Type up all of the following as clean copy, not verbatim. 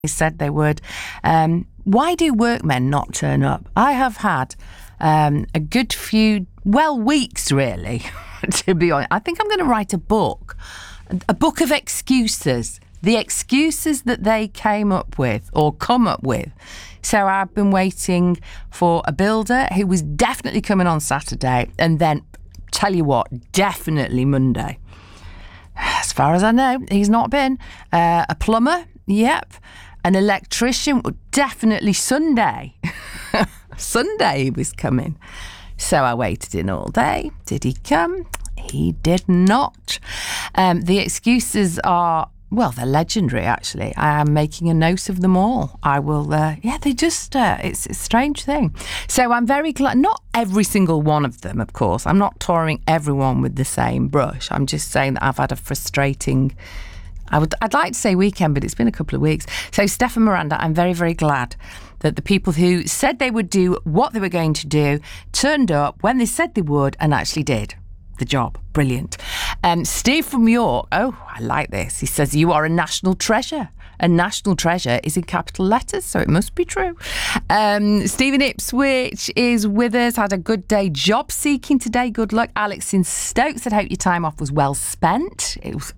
said they would. Why do workmen not turn up? I have had a good few, weeks really, to be honest. I think I'm going to write a book of excuses. The excuses that they came up with or come up with. So I've been waiting for a builder who was definitely coming on Saturday, and then, tell you what, definitely Monday. As far as I know, he's not been. A plumber, yep. An electrician, definitely Sunday. Sunday he was coming. So I waited in all day. Did he come? He did not. The excuses are, they're legendary, actually. I am making a note of them all. I will, they just, it's a strange thing. So I'm very glad, not every single one of them, of course. I'm not touring everyone with the same brush. I'm just saying that I've had a frustrating, I'd like to say weekend, but it's been a couple of weeks. So Steph and Miranda, I'm very, very glad that the people who said they would do what they were going to do turned up when they said they would and actually did the job. Brilliant. Steve from York, I like this. He says, you are a national treasure. A national treasure is in capital letters, so it must be true. Stephen Ipswich is with us, had a good day job seeking today. Good luck. Alex in Stoke said, hope your time off was well spent. Alex,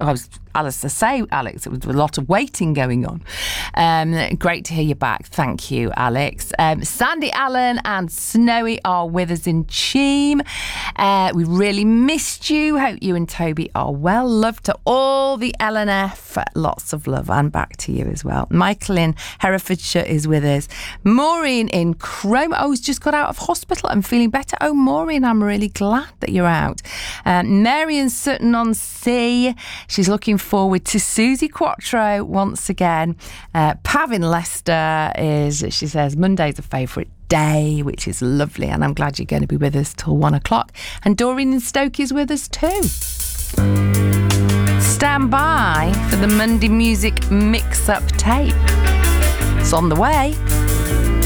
it was a lot of waiting going on. Great to hear you back. Thank you, Alex. Sandy Allen and Snowy are with us in Cheam. We really missed you. Hope you and Toby are well. Love to all the LNF. Lots of love, and back to you as well. Michael in Herefordshire is with us. Maureen in Chrome. He's just got out of hospital and feeling better. Maureen, I'm really glad that you're out. Mary in Sutton-on-Sea. She's looking forward to Susie Quattro once again. Pav in Leicester she says, Monday's a favourite day, which is lovely, and I'm glad you're going to be with us till 1 o'clock. And Doreen in Stoke is with us too. Stand by for the Monday Music Mix-Up tape. It's on the way.